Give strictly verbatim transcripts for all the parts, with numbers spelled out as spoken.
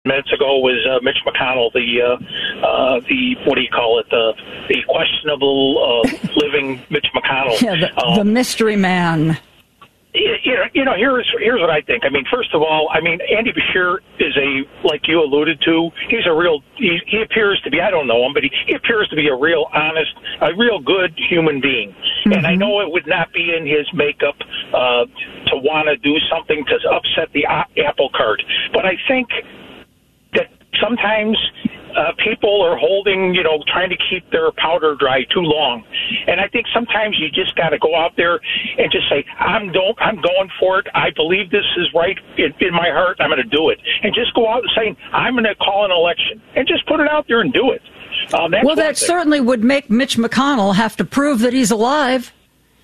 minutes ago was uh, Mitch McConnell, the uh, uh, the what do you call it, the the questionable uh, living Mitch McConnell, yeah, the, um, the mystery man. You know, you know, here's here's what I think. I mean, first of all, I mean, Andy Beshear is a, like you alluded to, he's a real, he, he appears to be, I don't know him, but he, he appears to be a real honest, a real good human being. Mm-hmm. And I know it would not be in his makeup uh, to want to do something to upset the apple cart. But I think that sometimes uh, people are holding, you know, trying to keep their powder dry too long. And I think sometimes you just got to go out there and just say, I'm don't, I'm going for it. I believe this is right in, in my heart. I'm going to do it. And just go out and say, I'm going to call an election. And just put it out there and do it. Um, that's well, that certainly would make Mitch McConnell have to prove that he's alive.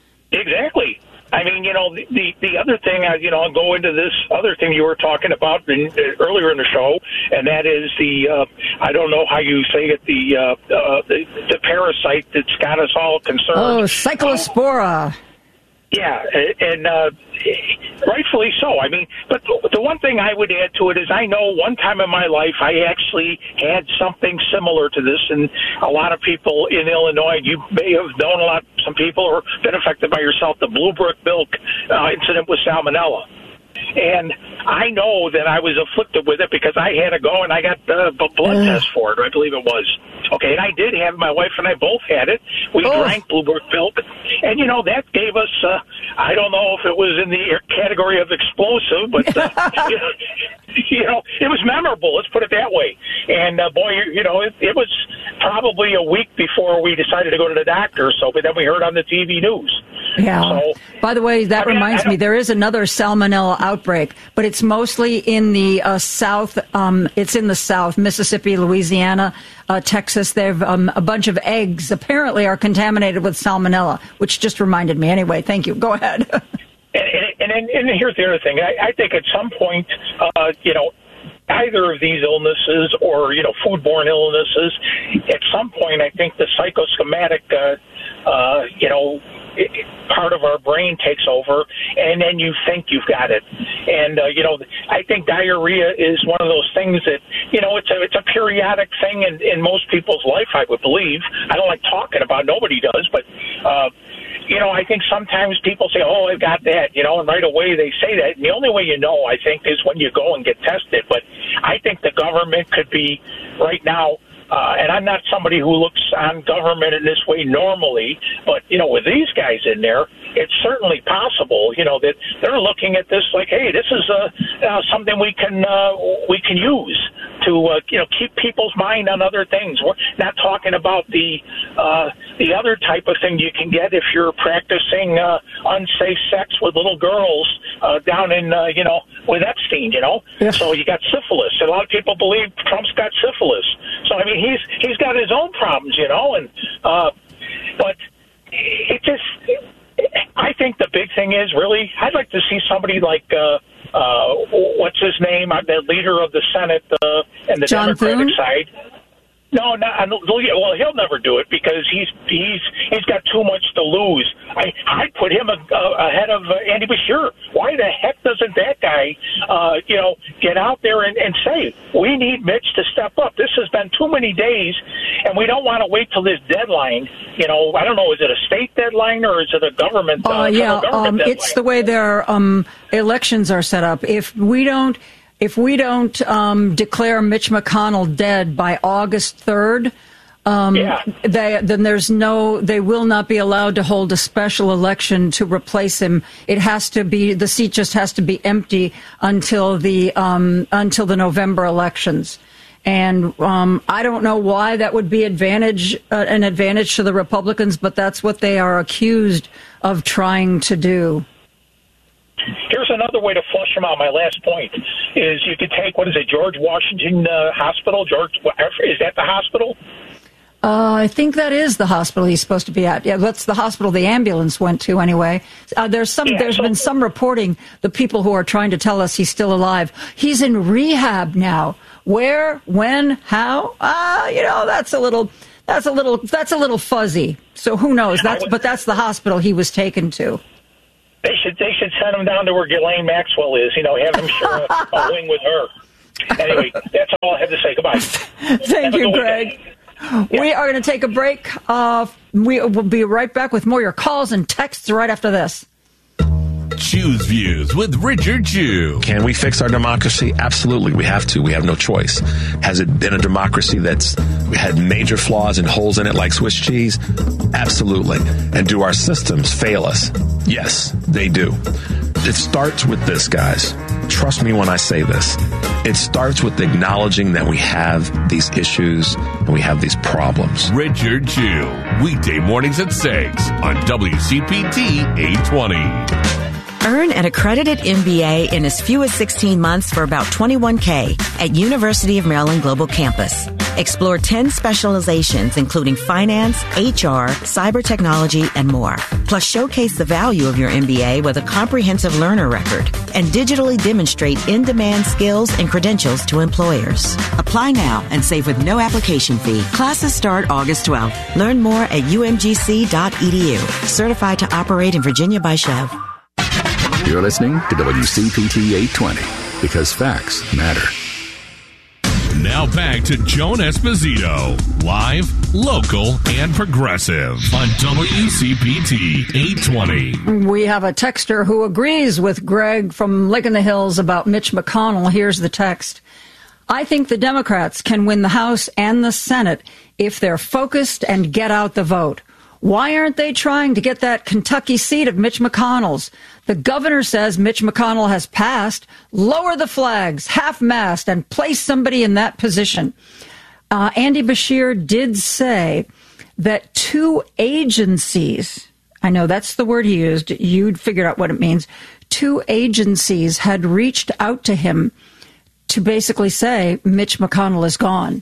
Exactly. I mean, you know, the the, the other thing, I, you know, I'll go into this other thing you were talking about in, uh, earlier in the show, and that is the, uh, I don't know how you say it, the, uh, uh, the the parasite that's got us all concerned. Oh, Cyclospora. Uh, yeah, and uh, rightfully so. I mean, but the one thing I would add to it is I know one time in my life I actually had something similar to this, and a lot of people in Illinois, you may have known a lot, some people or been affected by yourself, the Blue Brook milk uh, incident with salmonella. And I know that I was afflicted with it because I had to go and I got the blood uh. test for it, I believe it was. Okay, and I did have it. My wife and I both had it. We oh. drank Blue Brook milk. And, you know, that gave us, uh, I don't know if it was in the category of explosive, but, uh, you, know, you know, it was memorable. Let's put it that way. And, uh, boy, you, you know, it, it was probably a week before we decided to go to the doctor. So, but then we heard on the T V news. Yeah. So, by the way, that I mean, reminds me, there is another salmonella outbreak, but it's mostly in the uh, South. Um, it's in the South, Mississippi, Louisiana, uh, Texas. They've um, a bunch of eggs apparently are contaminated with salmonella, which just reminded me. Anyway, thank you. Go ahead. and, and, and, and here's the other thing. I, I think at some point, uh, you know, either of these illnesses or, you know, foodborne illnesses, at some point, I think the psychosomatic, uh, uh, you know, part of our brain takes over, and then you think you've got it. And, uh, you know, I think diarrhea is one of those things that, you know, it's a, it's a periodic thing in, in most people's life, I would believe. I don't like talking about it. Nobody does, but, uh, you know, I think sometimes people say, oh, I've got that, you know, and right away they say that. And the only way you know, I think, is when you go and get tested. But I think the government could be right now, Uh, and I'm not somebody who looks on government in this way normally, but, you know, with these guys in there, it's certainly possible, you know, that they're looking at this like, hey, this is uh, uh, something we can uh, we can use to, uh, you know, keep people's mind on other things. We're not talking about the uh, the other type of thing you can get if you're practicing uh, unsafe sex with little girls uh, down in, uh, you know, with Epstein, you know. Yeah. So you got syphilis. A lot of people believe Trump's got syphilis. So, I mean, he's he's got his own problems, you know, and uh, but it just, I think the big thing is really, I'd like to see somebody like, uh, uh, what's his name, the leader of the Senate uh, and the John Democratic Thune? side. No, not, well, he'll never do it because he's he's he's got too much to lose. I I'd put him a, a, ahead of uh, Andy Beshear. Why the heck doesn't that guy, uh, you know, get out there and, and say, we need Mitch to step up? This has been too many days, and we don't want to wait till this deadline. You know, I don't know, is it a state deadline or is it a government? Uh, uh, yeah, government um, it's the way their um, elections are set up. If we don't. If we don't um, declare Mitch McConnell dead by August third, um, yeah. they, then there's no, they will not be allowed to hold a special election to replace him. It has to be, the seat just has to be empty until the um, until the November elections. And um, I don't know why that would be advantage uh, an advantage to the Republicans, but that's what they are accused of trying to do. Here's another way to flush them out. My last point is you could take, what is it, George Washington uh, Hospital? George, is that the hospital? Uh, I think that is the hospital he's supposed to be at. Yeah, that's the hospital the ambulance went to anyway. Uh, there's some. Yeah, there's so, been some reporting, the people who are trying to tell us he's still alive. He's in rehab now. Where, when, how? Ah, uh, you know, that's a little. That's a little. That's a little fuzzy. So who knows? That's but that's the hospital he was taken to. They should they should send him down to where Ghislaine Maxwell is, you know, have him share a, a wing with her. Anyway, that's all I have to say. Goodbye. Thank you, Greg. Yeah. We are going to take a break. Uh, we will be right back with more of your calls and texts right after this. Choose Views with Richard Chew. Can we fix our democracy? Absolutely. We have to. We have no choice. Has it been a democracy that's had major flaws and holes in it like Swiss cheese? Absolutely. And do our systems fail us? Yes, they do. It starts with this, guys. Trust me when I say this. It starts with acknowledging that we have these issues and we have these problems. Richard Chew, weekday mornings at six on W C P T eight twenty. Earn an accredited M B A in as few as sixteen months for about twenty-one thousand dollars at University of Maryland Global Campus. Explore ten specializations, including finance, H R, cyber technology, and more. Plus, showcase the value of your M B A with a comprehensive learner record and digitally demonstrate in-demand skills and credentials to employers. Apply now and save with no application fee. Classes start August twelfth. Learn more at U M G C dot E D U. Certified to operate in Virginia by Chev. You're listening to W C P T eight twenty, because facts matter. Now back to Joan Esposito, live, local, and progressive on W C P T eight twenty. We have a texter who agrees with Greg from Lake in the Hills about Mitch McConnell. Here's the text. I think the Democrats can win the House and the Senate if they're focused and get out the vote. Why aren't they trying to get that Kentucky seat of Mitch McConnell's? The governor says Mitch McConnell has passed. Lower the flags, half-mast, and place somebody in that position. Uh, Andy Beshear did say that two agencies, I know that's the word he used, you'd figured out what it means, two agencies had reached out to him to basically say Mitch McConnell is gone.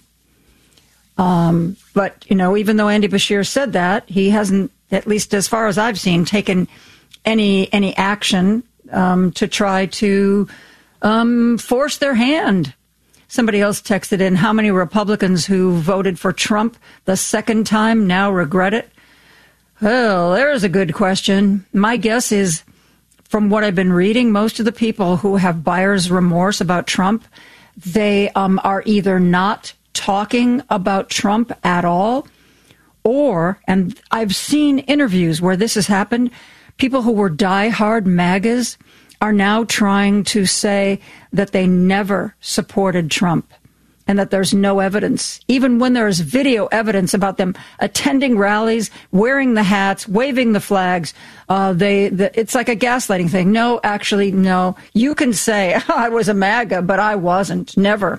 Um, but, you know, even though Andy Beshear said that, he hasn't, at least as far as I've seen, taken any any action um, to try to um, force their hand. Somebody else texted in, how many Republicans who voted for Trump the second time now regret it? Well, there's a good question. My guess is, from what I've been reading, most of the people who have buyer's remorse about Trump, they um, are either not talking about Trump at all, or, and I've seen interviews where this has happened, people who were diehard MAGAs are now trying to say that they never supported Trump and that there's no evidence, even when there's video evidence about them attending rallies, wearing the hats, waving the flags. Uh, they, the, it's like a gaslighting thing. No, actually, no. You can say, I was a MAGA, but I wasn't. Never.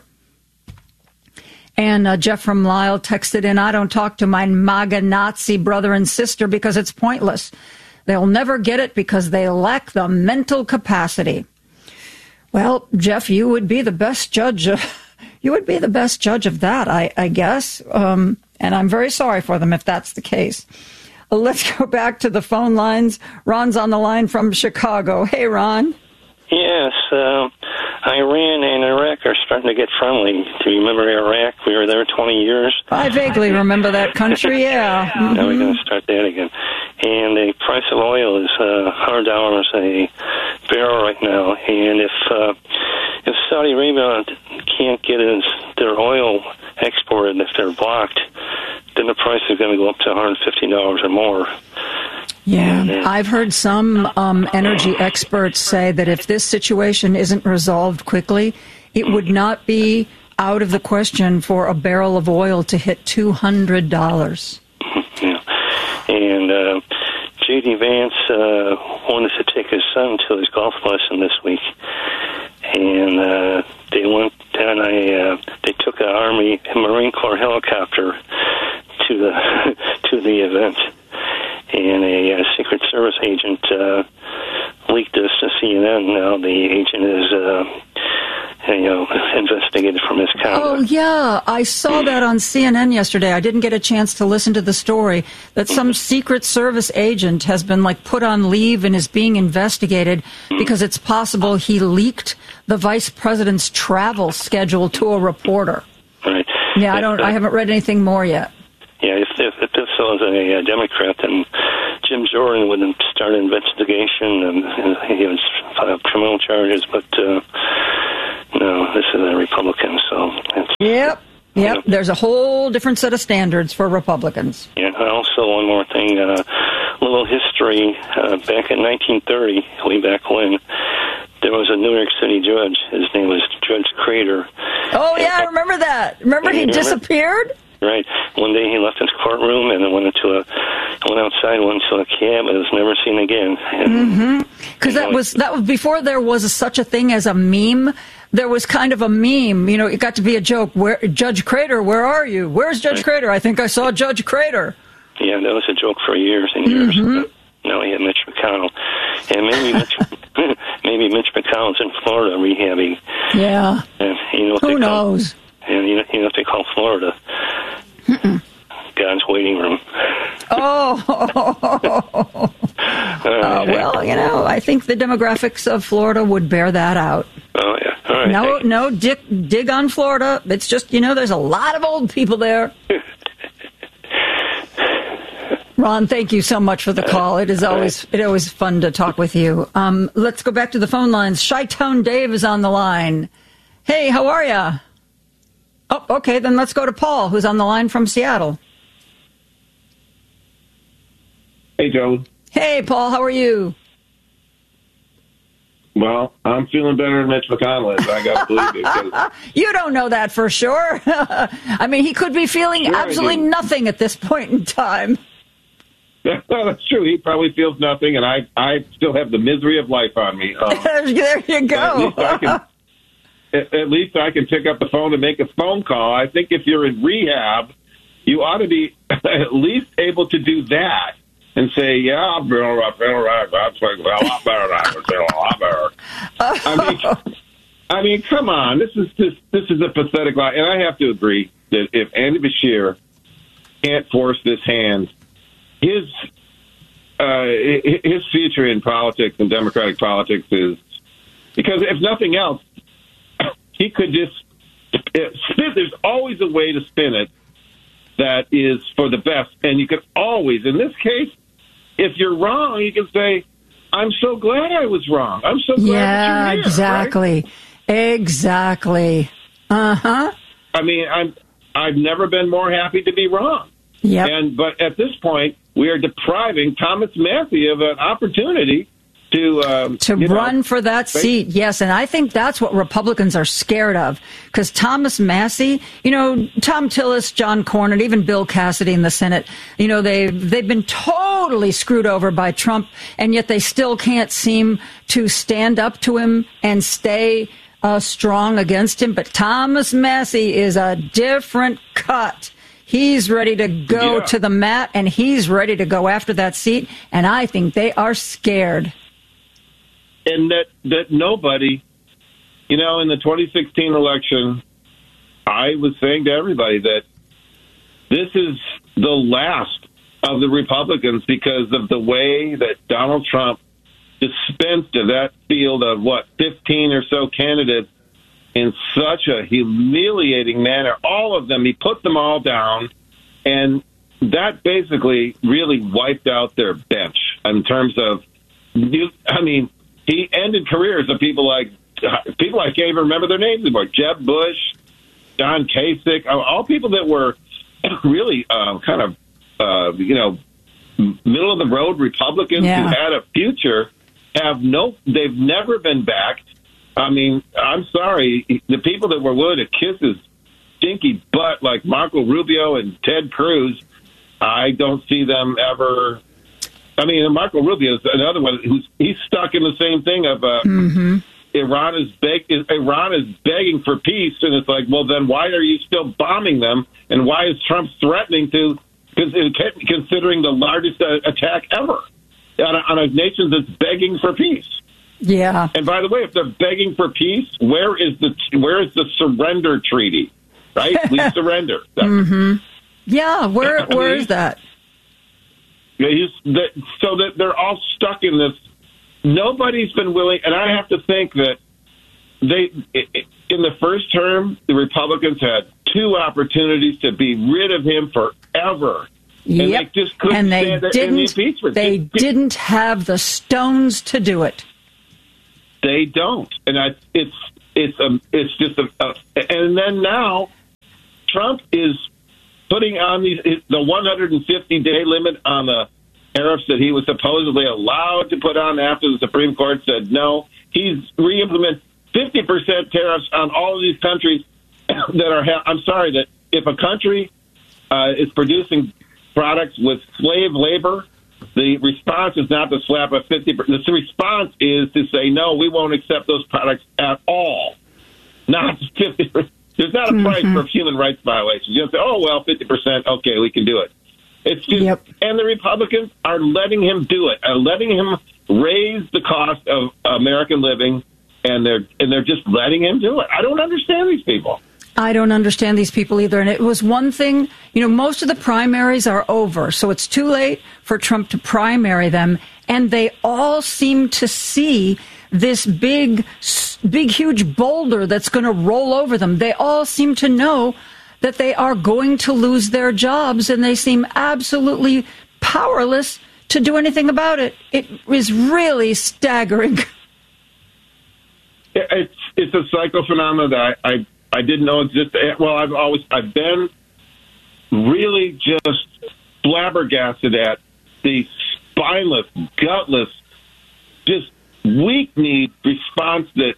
And uh, Jeff from Lyle texted in, I don't talk to my MAGA Nazi brother and sister because it's pointless. They'll never get it because they lack the mental capacity. Well, Jeff, you would be the best judge. Of, you would be the best judge of that, I, I guess. Um, and I'm very sorry for them if that's the case. Uh, let's go back to the phone lines. Ron's on the line from Chicago. Hey, Ron. Yes, uh, Iran and Iraq are starting to get friendly. Do you remember Iraq? We were there twenty years. I vaguely remember that country, yeah. Mm-hmm. Now we're going to start that again. And the price of oil is uh, one hundred dollars a barrel right now. And if uh, if Saudi Arabia can't get his, their oil exported, if they're blocked, then the price is going to go up to one hundred fifty dollars or more. Yeah, I've heard some um, energy experts say that if this situation isn't resolved quickly, it would not be out of the question for a barrel of oil to hit two hundred dollars. Yeah, and uh, J D. Vance uh, wanted to take his son to his golf lesson this week, and uh, they went down. I uh, they took an Army and Marine Corps helicopter to the to the event. And a, a Secret Service agent uh, leaked this to C N N. Now the agent is, uh, you know, investigated for misconduct. Oh, yeah. I saw that on C N N yesterday. I didn't get a chance to listen to the story, that some Secret Service agent has been, like, put on leave and is being investigated because it's possible he leaked the vice president's travel schedule to a reporter. Right. Yeah, I don't. I haven't read anything more yet. Yeah, if, if, if this was a, a Democrat, then Jim Jordan would start an investigation and, and he would file criminal charges. But uh, no, no, this is a Republican, so it's... Yep, yep. You know. There's a whole different set of standards for Republicans. Yeah, also one more thing, uh, a little history. Uh, back in nineteen thirty, way back when, there was a New York City judge. His name was Judge Crater. Oh, yeah, I remember that. Remember he remember? disappeared? Right. One day he left his courtroom and then went into a went outside, went to a cab, and was never seen again. Because mm-hmm. that was that was before there was a, such a thing as a meme. There was kind of a meme. You know, it got to be a joke. Where Judge Crater? Where are you? Where's Judge right. Crater? I think I saw Judge Crater. Yeah, that was a joke for years and years. Mm-hmm. But now we have Mitch McConnell, and maybe Mitch, maybe Mitch McConnell's in Florida rehabbing. Yeah. And you know what Who they knows? Call, and you know, you know what they call Florida? Mm-mm. God's waiting room. Oh. uh, well, you know, I think the demographics of Florida would bear that out. Oh, yeah. All right. No, no, dig, dig on Florida. It's just, you know, there's a lot of old people there. Ron, thank you so much for the call. It is always it always fun to talk with you. Um, let's go back to the phone lines. Chi-Town Dave is on the line. Hey, how are you? Oh, okay, then let's go to Paul, who's on the line from Seattle. Hey, Joe. Hey, Paul, how are you? Well, I'm feeling better than Mitch McConnell is. I got to believe it. Cause... You don't know that for sure. I mean, he could be feeling sure absolutely nothing at this point in time. Well, that's true. He probably feels nothing, and I, I still have the misery of life on me. Um, there you go. At least, I can, at, at least I can pick up the phone and make a phone call. I think if you're in rehab, you ought to be at least able to do that and say, yeah, I'm feeling right, feeling right. I'm feeling a lot better. I'm feeling a lot better. I mean, I mean, come on. This is just, this is a pathetic lie. And I have to agree that if Andy Beshear can't force this hand, his uh, his future in politics and Democratic politics is, because if nothing else, he could just spin. There's always a way to spin it that is for the best, and you can always, in this case, if you're wrong, you can say, "I'm so glad I was wrong. I'm so glad yeah, that you're here." exactly, right? exactly. Uh huh. I mean, I'm I've never been more happy to be wrong. Yeah. And but at this point, we are depriving Thomas Massie of an opportunity to um, to run know, for that seat. Yes, and I think that's what Republicans are scared of, because Thomas Massie, you know, Tom Tillis, John Cornyn, even Bill Cassidy in the Senate, you know, they they've been totally screwed over by Trump, and yet they still can't seem to stand up to him and stay uh, strong against him. But Thomas Massie is a different cut. He's ready to go yeah. to the mat, and he's ready to go after that seat, and I think they are scared. And that, that nobody, you know, in the twenty sixteen election, I was saying to everybody that this is the last of the Republicans because of the way that Donald Trump dispensed of that field of, what, fifteen or so candidates in such a humiliating manner. All of them, he put them all down, and that basically really wiped out their bench in terms of, I mean, he ended careers of people like, people I can't even remember their names anymore, Jeb Bush, John Kasich, all people that were really uh, kind of, uh, you know, middle-of-the-road Republicans yeah. who had a future, have no, they've never been back. I mean, I'm sorry, the people that were willing to kiss his stinky butt, like Marco Rubio and Ted Cruz, I don't see them ever. I mean, Marco Rubio is another one who's he's stuck in the same thing of uh, mm-hmm. Iran is beg, Iran is begging for peace, and it's like, well, then why are you still bombing them, and why is Trump threatening to, considering the largest uh, attack ever on a, on a nation that's begging for peace? Yeah. And by the way, if they're begging for peace, where is the where is the surrender treaty? Right? We surrender. mm-hmm. Yeah. Where where is that? He's, that, so that they're all stuck in this. Nobody's been willing, and I have to think that they, in the first term, the Republicans had two opportunities to be rid of him forever. Yep. And they just couldn't and they stand didn't, in the impeachment. They didn't have the stones to do it. They don't. And I, it's it's a, it's just a, a, and then now Trump is putting on these the one hundred fifty day limit on the tariffs that he was supposedly allowed to put on after the Supreme Court said no. He's re-implemented fifty percent tariffs on all of these countries that are. Ha- I'm sorry that if a country uh, is producing products with slave labor, the response is not to slap a fifty percent. The response is to say, no, we won't accept those products at all. Not fifty percent. There's not a mm-hmm. price for human rights violations. You don't say, oh, well, fifty percent, okay, we can do it. It's just, yep. And the Republicans are letting him do it, are letting him raise the cost of American living, and they're and they're just letting him do it. I don't understand these people. I don't understand these people either. And it was one thing, you know, most of the primaries are over, so it's too late for Trump to primary them. And they all seem to see this big, big, huge boulder that's going to roll over them. They all seem to know that they are going to lose their jobs, and they seem absolutely powerless to do anything about it. It is really staggering. It's it's a psychophenomenon that I, I I didn't know existed. Well, I've always I've been really just flabbergasted at the spineless, gutless, just weak-kneed response that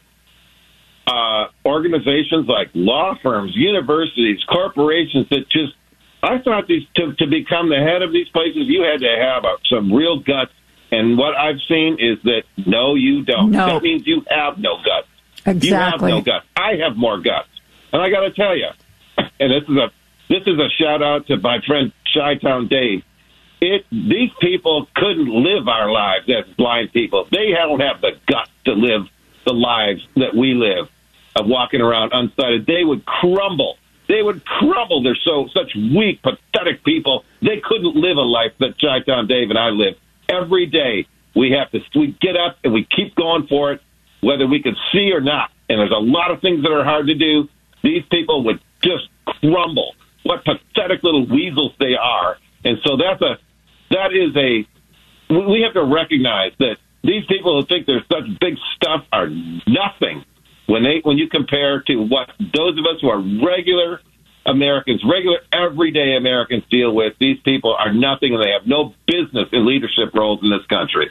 uh, organizations like law firms, universities, corporations that just I thought these to, to become the head of these places, you had to have uh, some real guts. And what I've seen is that no, you don't. No. That means you have no guts. Exactly. You have no guts. I have more guts. And I got to tell you, and this is a this is a shout out to my friend Chi-Town Dave. It these people couldn't live our lives as blind people. They don't have the guts to live the lives that we live of walking around unsighted. They would crumble. They would crumble. They're so such weak, pathetic people. They couldn't live a life that Chi-Town Dave and I live. Every day we have to we get up and we keep going for it, whether we can see or not. And there's a lot of things that are hard to do. These people would just crumble. What pathetic little weasels they are. And so that's a that is a we have to recognize that these people who think they're such big stuff are nothing when they when you compare to what those of us who are regular Americans, regular everyday Americans deal with. These people are nothing, and they have no business in leadership roles in this country.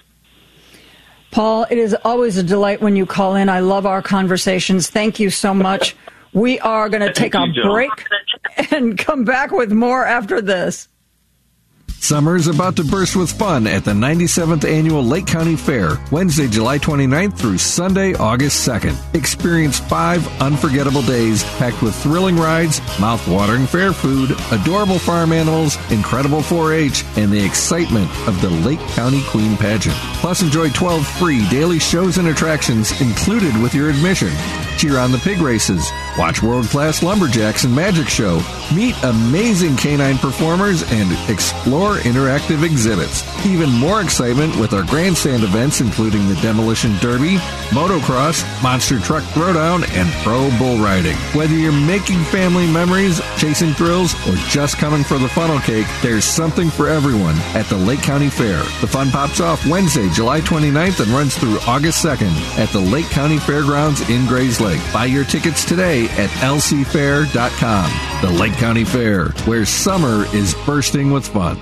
Paul, it is always a delight when you call in. I love our conversations. Thank you so much. We are going to take a break and come back with more after this. Summer is about to burst with fun at the ninety-seventh Annual Lake County Fair, Wednesday, July twenty-ninth through Sunday, August second. Experience five unforgettable days packed with thrilling rides, mouth-watering fair food, adorable farm animals, incredible four H, and the excitement of the Lake County Queen Pageant. Plus, enjoy twelve free daily shows and attractions included with your admission. Cheer on the pig races, watch world-class lumberjacks and magic show, meet amazing canine performers, and explore interactive exhibits. Even more excitement with our grandstand events, including the Demolition Derby, motocross, monster truck throwdown, and pro bull riding. Whether you're making family memories, chasing thrills, or just coming for the funnel cake, there's something for everyone at the Lake County Fair. The fun pops off Wednesday, July twenty-ninth and runs through August second at the Lake County Fairgrounds in Grays Lake. Buy your tickets today at L C fair dot com. The Lake County Fair, where summer is bursting with fun.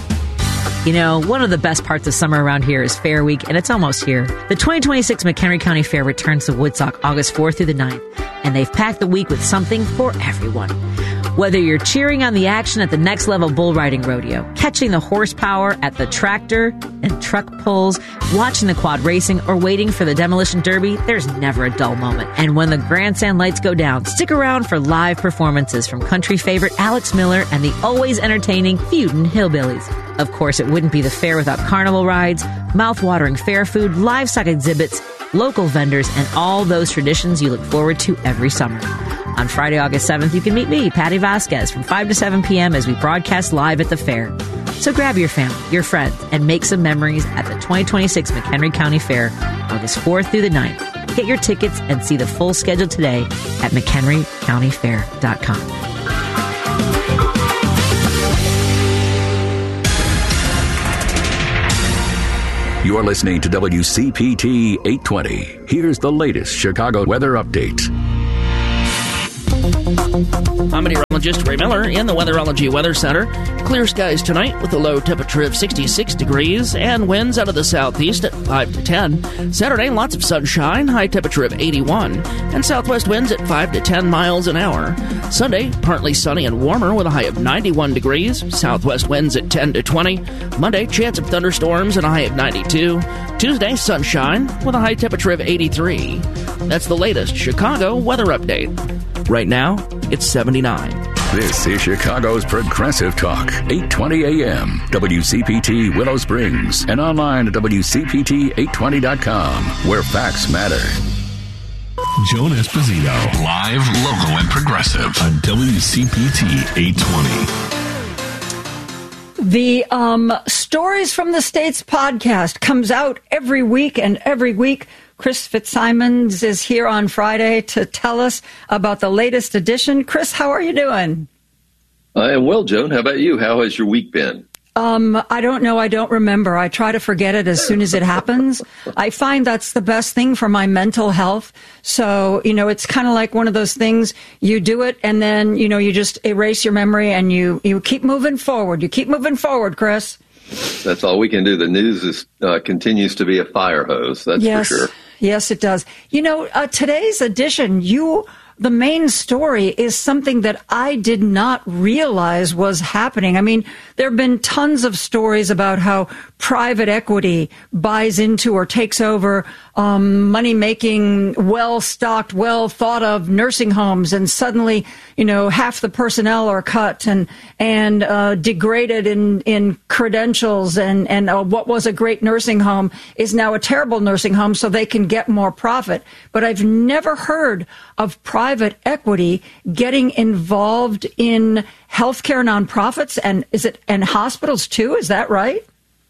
You know, one of the best parts of summer around here is Fair Week, and it's almost here. The twenty twenty-six McHenry County Fair returns to Woodstock August fourth through the ninth, and they've packed the week with something for everyone. Whether you're cheering on the action at the Next Level Bull Riding Rodeo, catching the horsepower at the tractor and truck pulls, watching the quad racing, or waiting for the Demolition Derby, there's never a dull moment. And when the grandstand lights go down, stick around for live performances from country favorite Alex Miller and the always entertaining Feudin' Hillbillies. Of course, it wouldn't be the fair without carnival rides, mouth-watering fair food, livestock exhibits, local vendors, and all those traditions you look forward to every summer. On Friday, August seventh, you can meet me, Patty Vasquez, from five to seven p.m. as we broadcast live at the fair. So grab your family, your friends, and make some memories at the twenty twenty-six McHenry County Fair, August fourth through the ninth. Get your tickets and see the full schedule today at mchenry county fair dot com. You're listening to W C P T eight twenty. Here's the latest Chicago weather update. I'm meteorologist Ray Miller in the Weatherology Weather Center. Clear skies tonight with a low temperature of sixty-six degrees and winds out of the southeast at five to ten. Saturday, lots of sunshine, high temperature of eighty-one, and southwest winds at five to ten miles an hour. Sunday, partly sunny and warmer with a high of ninety-one degrees, southwest winds at ten to twenty. Monday, chance of thunderstorms and a high of ninety-two. Tuesday, sunshine with a high temperature of eighty-three. That's the latest Chicago weather update. Right now, it's seventy-nine. This is Chicago's Progressive Talk, eight twenty A M, W C P T Willow Springs, and online at W C P T eight twenty dot com, where facts matter. Joan Esposito, live, local, and progressive on W C P T eight twenty. The um, Stories from the States podcast comes out every week, and every week Chris Fitzsimons is here on Friday to tell us about the latest edition. Chris, how are you doing? I am well, Joan. How about you? How has your week been? Um, I don't know. I don't remember. I try to forget it as soon as it happens. I find that's the best thing for my mental health. So, you know, it's kind of like one of those things, you do it and then, you know, you just erase your memory and you, you keep moving forward. You keep moving forward, Chris. That's all we can do. The news is uh, continues to be a fire hose. That's yes, for sure. Yes, it does. You know, uh, today's edition, you... the main story is something that I did not realize was happening. I mean, there have been tons of stories about how private equity buys into or takes over um, money-making, well-stocked, well-thought-of nursing homes, and suddenly, you know, half the personnel are cut and and uh, degraded in in credentials, and and uh, what was a great nursing home is now a terrible nursing home, so they can get more profit. But I've never heard of private equity getting involved in healthcare nonprofits, and is it and hospitals too? Is that right?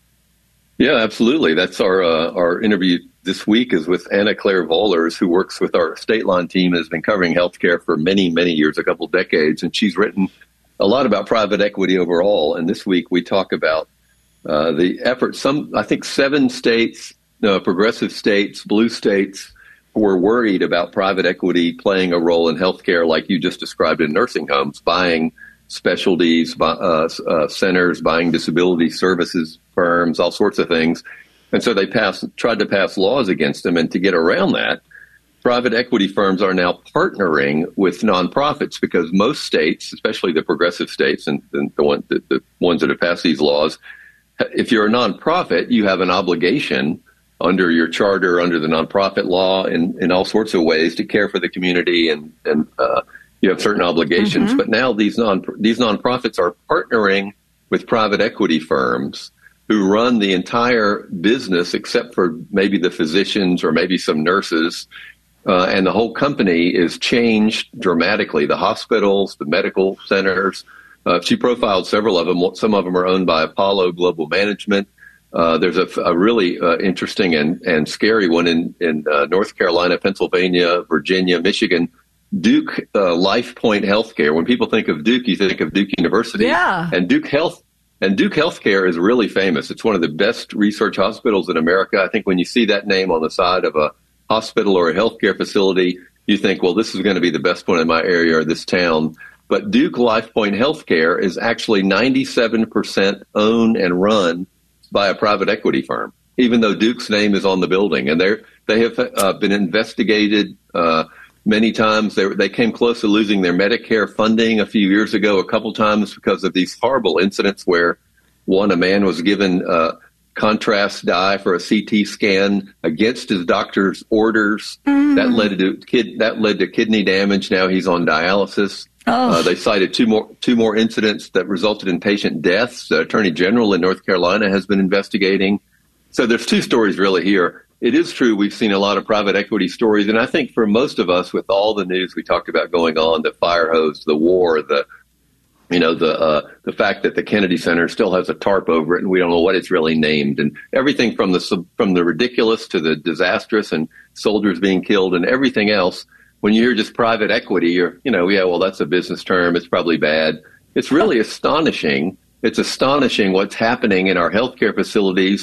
Yeah, absolutely. That's our uh, our interview this week is with Anna Claire Vollers, who works with our State Line team, has been covering healthcare for many, many years, a couple decades, and she's written a lot about private equity overall. And this week we talk about uh, the effort. Some, I think, seven states, uh, progressive states, blue states, were worried about private equity playing a role in healthcare, like you just described in nursing homes, buying specialties, uh, uh, centers, buying disability services firms, all sorts of things. And so they passed, tried to pass laws against them. And to get around that, private equity firms are now partnering with nonprofits, because most states, especially the progressive states and, and the, one, the, the ones that have passed these laws, if you're a nonprofit, you have an obligation under your charter, under the nonprofit law, in, in all sorts of ways to care for the community, and, and uh, you have certain obligations. Mm-hmm. But now these non these nonprofits are partnering with private equity firms who run the entire business, except for maybe the physicians or maybe some nurses. Uh, and the whole company is changed dramatically. The hospitals, the medical centers. Uh, she profiled several of them. Some of them are owned by Apollo Global Management. Uh, there's a, a really uh, interesting and, and scary one in, in uh, North Carolina, Pennsylvania, Virginia, Michigan. Duke uh, Life Point Healthcare. When people think of Duke, you think of Duke University. Yeah. And Duke Health and Duke Healthcare is really famous. It's one of the best research hospitals in America. I think when you see that name on the side of a hospital or a healthcare facility, you think, well, this is going to be the best one in my area or this town. But Duke Life Point Healthcare is actually ninety-seven percent owned and run by a private equity firm, even though Duke's name is on the building. And they they have uh, been investigated uh, many times. They, they came close to losing their Medicare funding a few years ago, a couple times, because of these horrible incidents where, one, a man was given uh, contrast dye for a C T scan against his doctor's orders. Mm. That led to kid that led to kidney damage. Now he's on dialysis. Oh. Uh, they cited two more two more incidents that resulted in patient deaths. The Attorney General in North Carolina has been investigating. So there's two stories really here. It is true we've seen a lot of private equity stories, and I think for most of us, with all the news we talked about going on, the fire hose, the war, the you know the uh, the fact that the Kennedy Center still has a tarp over it, and we don't know what it's really named, and everything from the from the ridiculous to the disastrous, and soldiers being killed, and everything else. When you hear just private equity, you're, you know, yeah, well, that's a business term. It's probably bad. It's really astonishing. It's astonishing what's happening in our healthcare facilities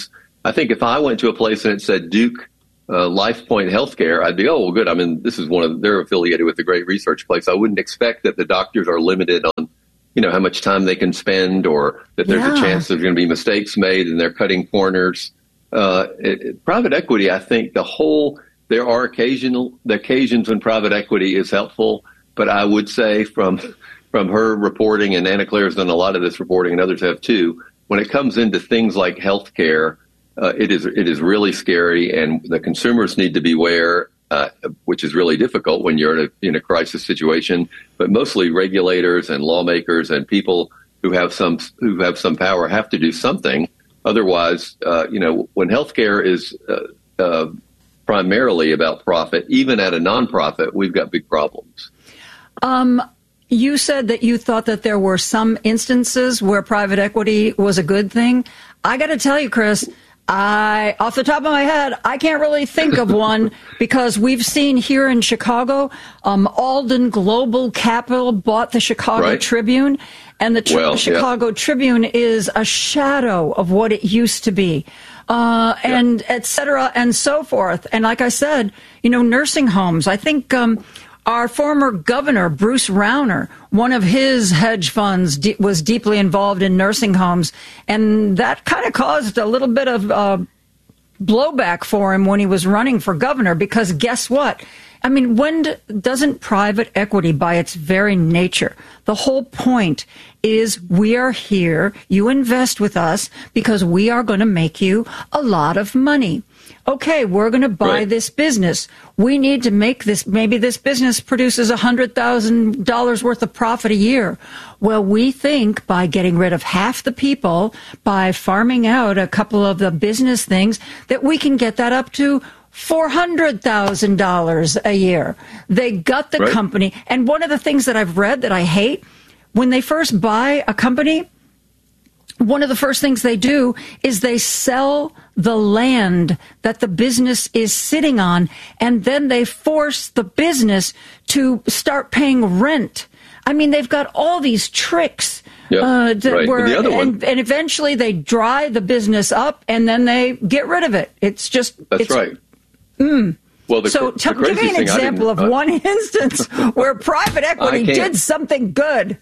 I think if I went to a place and it said Duke uh, LifePoint Healthcare, I'd be, oh, well, good. I mean, this is one of, they're affiliated with a great research place. I wouldn't expect that the doctors are limited on, you know, how much time they can spend, or that there's yeah. a chance there's going to be mistakes made and they're cutting corners. Uh, it, it, private equity, I think the whole, there are occasional, the occasions when private equity is helpful, but I would say from, from her reporting, and Anna Claire's done a lot of this reporting and others have too, when it comes into things like healthcare, uh, it is, it is really scary, and the consumers need to beware. Uh, which is really difficult when you're in a, in a crisis situation, but mostly regulators and lawmakers and people who have some who have some power have to do something. Otherwise, uh, you know, when healthcare is uh, uh, primarily about profit, even at a nonprofit, we've got big problems. Um, you said that you thought that there were some instances where private equity was a good thing. I got to tell you, Chris, I, off the top of my head, I can't really think of one, because we've seen here in Chicago, um, Alden Global Capital bought the Chicago right. Tribune, and the tri- well, Chicago yeah. Tribune is a shadow of what it used to be, uh, and yeah. et cetera, and so forth. And like I said, you know, nursing homes, I think, um, our former governor, Bruce Rauner, one of his hedge funds de- was deeply involved in nursing homes, and that kind of caused a little bit of uh, blowback for him when he was running for governor, because guess what? I mean, when d- doesn't private equity, by its very nature, the whole point is we are here, you invest with us because we are going to make you a lot of money. Okay, we're going to buy right. this business. We need to make this, maybe this business produces one hundred thousand dollars worth of profit a year. Well, we think by getting rid of half the people, by farming out a couple of the business things, that we can get that up to four hundred thousand dollars a year. They gut the right. company. And one of the things that I've read that I hate, when they first buy a company, one of the first things they do is they sell the land that the business is sitting on, and then they force the business to start paying rent. I mean, they've got all these tricks. Yep, uh, that right. were, the other one, and, and eventually they dry the business up, and then they get rid of it. It's just... That's it's, right. Mm. Well, the, so the t- give me an example of uh, one instance where private equity did something good.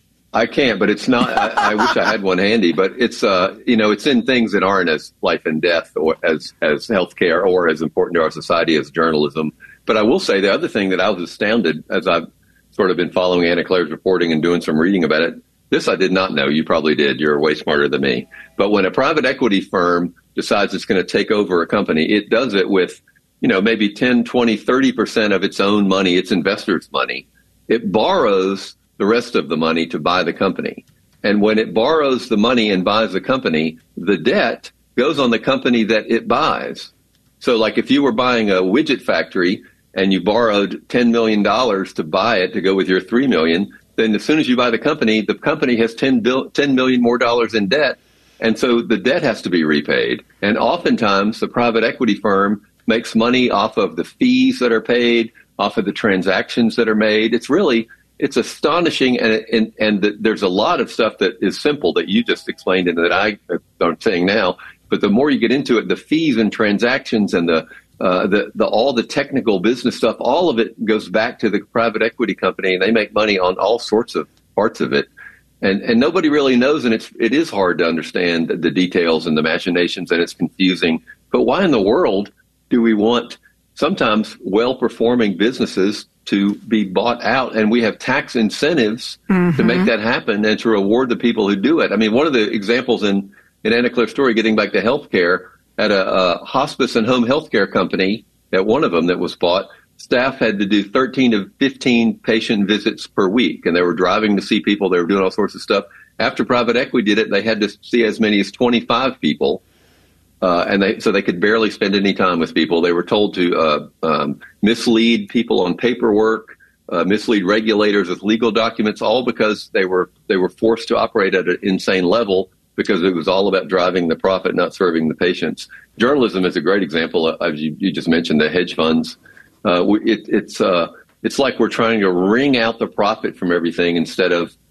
I can't, but it's not. I, I wish I had one handy, but it's uh, you know, it's in things that aren't as life and death, or as as healthcare, or as important to our society as journalism. But I will say the other thing that I was astounded as I've sort of been following Anna Claire's reporting and doing some reading about it. This I did not know. You probably did. You're way smarter than me. But when a private equity firm decides it's going to take over a company, it does it with, you know, maybe ten, twenty, thirty percent of its own money, its investors' money. It borrows the rest of the money to buy the company. And when it borrows the money and buys the company, the debt goes on the company that it buys. So like if you were buying a widget factory and you borrowed ten million dollars to buy it to go with your three million dollars, then as soon as you buy the company, the company has ten million more dollars in debt. And so the debt has to be repaid. And oftentimes the private equity firm makes money off of the fees that are paid, off of the transactions that are made. It's really, it's astonishing. And, and, and the, there's a lot of stuff that is simple that you just explained and that I am saying now. But the more you get into it, the fees and transactions and the, uh, the, the, all the technical business stuff, all of it goes back to the private equity company, and they make money on all sorts of parts of it. And, and nobody really knows. And it's, it is hard to understand the details and the machinations, and it's confusing. But why in the world do we want sometimes well-performing businesses to be bought out, and we have tax incentives mm-hmm. to make that happen and to reward the people who do it? I mean, one of the examples in, in Anna Claire's story, getting back to healthcare, at a, a hospice and home healthcare company, at one of them that was bought, staff had to do thirteen to fifteen patient visits per week, and they were driving to see people. They were doing all sorts of stuff. After private equity did it, they had to see as many as twenty-five people. Uh, and they, so they could barely spend any time with people. They were told to uh, um, mislead people on paperwork, uh, mislead regulators with legal documents, all because they were they were forced to operate at an insane level because it was all about driving the profit, not serving the patients. Journalism is a great example. Uh, you, you just mentioned the hedge funds. Uh, it, it's uh, it's like we're trying to wring out the profit from everything instead of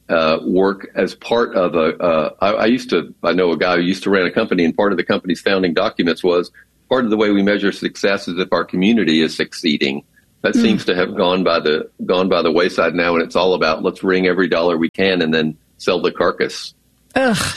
uh, work as part of a, uh, I, I used to, I know a guy who used to run a company, and part of the company's founding documents was part of the way we measure success is if our community is succeeding. That mm. seems to have gone by the, gone by the wayside now. And it's all about let's wring every dollar we can and then sell the carcass. Ugh.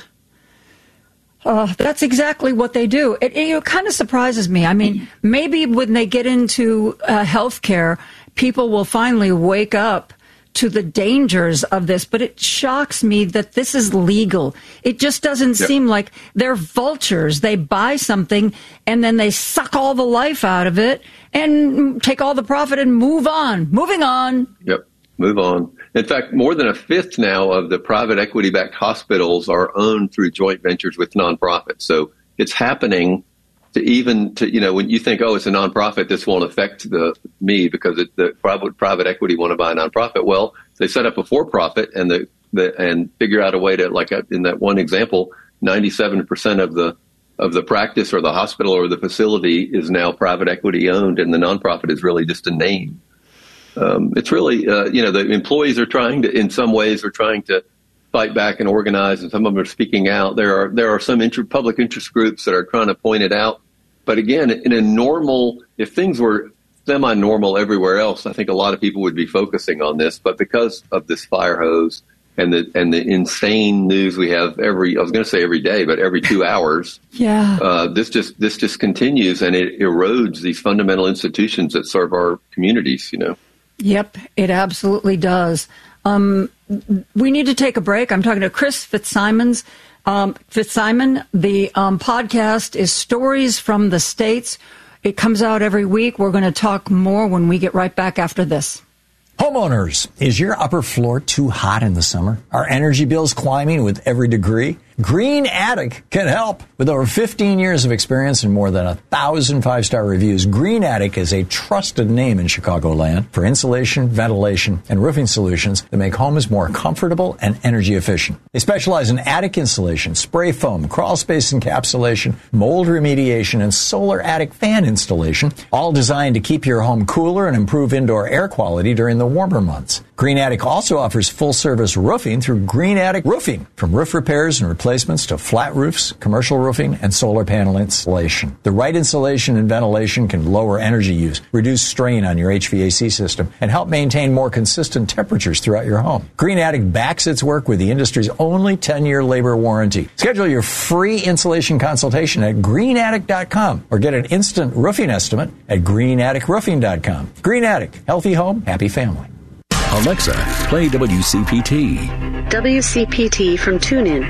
Uh, that's exactly what they do. It, it, it kind of surprises me. I mean, maybe when they get into uh, healthcare, people will finally wake up to the dangers of this, but it shocks me that this is legal. It just doesn't yep. seem like they're vultures. They buy something and then they suck all the life out of it and take all the profit and move on. Moving on. Yep. Move on. In fact, more than a fifth now of the private equity-backed hospitals are owned through joint ventures with nonprofits. So it's happening to even to, you know, when you think, oh, it's a nonprofit, this won't affect the me because it, the private private equity want to buy a nonprofit. Well, they set up a for-profit and the, the and figure out a way to, like in that one example, ninety-seven percent of the of the practice or the hospital or the facility is now private equity owned, and the nonprofit is really just a name. Um, it's really, uh, you know, the employees are trying to, in some ways, are trying to fight back and organize, and some of them are speaking out. There are there are some inter- public interest groups that are trying to point it out. But again, in a normal, if things were semi-normal everywhere else, I think a lot of people would be focusing on this. But because of this fire hose and the and the insane news we have every, I was going to say every day, but every two hours, yeah, uh, this just this just continues, and it erodes these fundamental institutions that serve our communities. You know. Yep, it absolutely does. Um, we need to take a break. I'm talking to Chris Fitzsimons. Um, Fitzsimon, the um, podcast is Stories from the States. It comes out every week. We're going to talk more when we get right back after this. Homeowners, is your upper floor too hot in the summer? Are energy bills climbing with every degree? Green Attic can help. With over fifteen years of experience and more than a thousand five-star reviews, Green Attic is a trusted name in Chicagoland for insulation, ventilation, and roofing solutions that make homes more comfortable and energy efficient. They specialize in attic insulation, spray foam, crawl space encapsulation, mold remediation, and solar attic fan installation, all designed to keep your home cooler and improve indoor air quality during the warmer months. Green Attic also offers full-service roofing through Green Attic Roofing, from roof repairs and replacements to flat roofs, commercial roofing, and solar panel installation. The right insulation and ventilation can lower energy use, reduce strain on your H V A C system, and help maintain more consistent temperatures throughout your home. Green Attic backs its work with the industry's only ten-year labor warranty. Schedule your free insulation consultation at green attic dot com or get an instant roofing estimate at green attic roofing dot com. Green Attic, healthy home, happy family. Alexa, play W C P T. W C P T from TuneIn.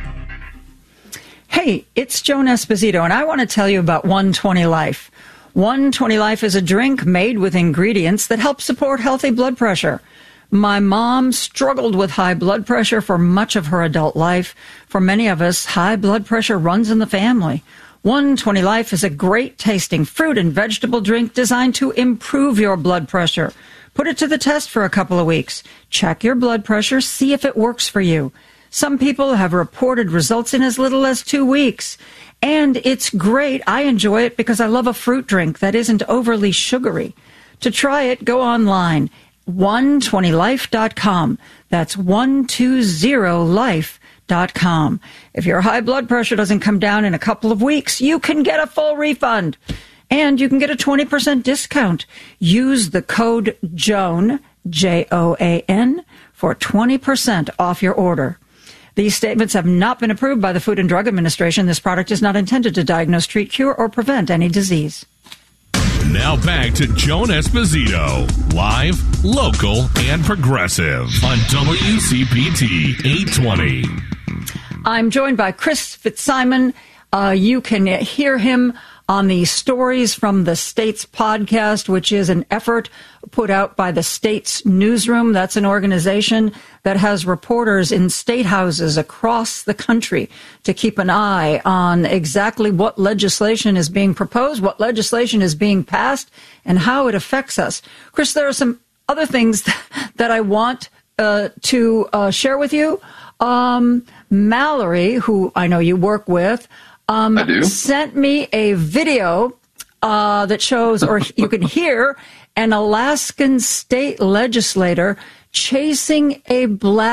Hey, it's Joan Esposito, and I want to tell you about one twenty Life. one twenty Life is a drink made with ingredients that help support healthy blood pressure. My mom struggled with high blood pressure for much of her adult life. For many of us, high blood pressure runs in the family. one twenty Life is a great-tasting fruit and vegetable drink designed to improve your blood pressure. Put it to the test for a couple of weeks. Check your blood pressure, see if it works for you. Some people have reported results in as little as two weeks. And it's great. I enjoy it because I love a fruit drink that isn't overly sugary. To try it, go online, one twenty life dot com. That's one twenty life dot com. If your high blood pressure doesn't come down in a couple of weeks, you can get a full refund. And you can get a twenty percent discount. Use the code JOAN, J O A N, for twenty percent off your order. These statements have not been approved by the Food and Drug Administration. This product is not intended to diagnose, treat, cure, or prevent any disease. Now back to Joan Esposito, live, local, and progressive on W C P T eight twenty. I'm joined by Chris Fitzsimon. Uh, you can hear him on the Stories from the States podcast, which is an effort put out by the States Newsroom. That's an organization that has reporters in state houses across the country to keep an eye on exactly what legislation is being proposed, what legislation is being passed, and how it affects us. Chris, there are some other things that I want uh, to uh, share with you. Um, Mallory, who I know you work with, Um, sent me a video uh, that shows, or you can hear, an Alaskan state legislator chasing a black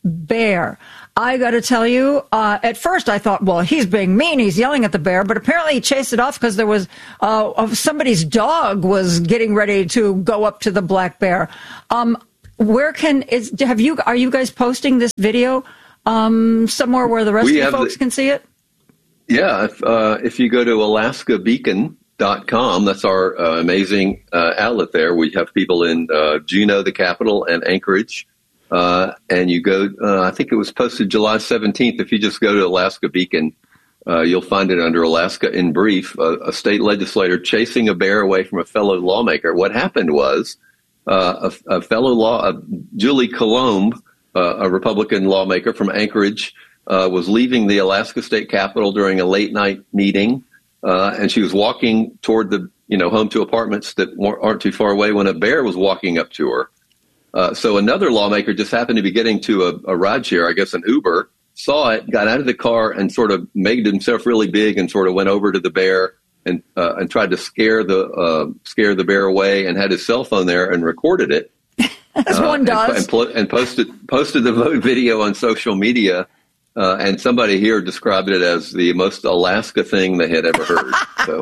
bear. I got to tell you, uh, at first I thought, well, he's being mean. He's yelling at the bear, but apparently he chased it off because there was uh, somebody's dog was getting ready to go up to the black bear. Um, where can is have you? Are you guys posting this video um, somewhere where the rest we of you folks the, can see it? Yeah, if, uh, if you go to Alaska Beacon dot com, that's our uh, amazing uh, outlet there. We have people in uh, Juneau, the capital, and Anchorage. Uh, and you go, uh, I think it was posted July seventeenth. If you just go to Alaska Beacon, uh, you'll find it under Alaska in Brief, a, a state legislator chasing a bear away from a fellow lawmaker. What happened was uh, a, a fellow law, uh, Julie Colomb, uh, a Republican lawmaker from Anchorage, uh, was leaving the Alaska State Capitol during a late night meeting. Uh, and she was walking toward the, you know, home to apartments that aren't too far away when a bear was walking up to her. Uh, so another lawmaker just happened to be getting to a, a rideshare, I guess an Uber, saw it, got out of the car and sort of made himself really big and sort of went over to the bear and uh, and tried to scare the uh, scare the bear away and had his cell phone there and recorded it. As uh, one does. And, and, pl- and posted posted the video on social media. Uh, and somebody here described it as the most Alaska thing they had ever heard. So.